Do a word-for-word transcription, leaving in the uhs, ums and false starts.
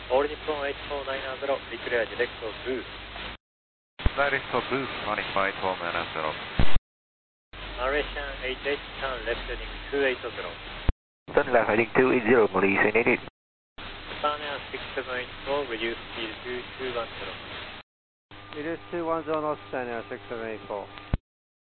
All Nippon eight four nine zero, declare direct to booth. Direct to booth, All Nippon eight four nine zero. Malaysian eight eight, turn left heading two eight zero. Turn left heading two eight zero, Malaysia needed. Japan Air six seven eight four, reduce speed two two one zero. Reduce two one zero knots, Japan Air six seven eight four.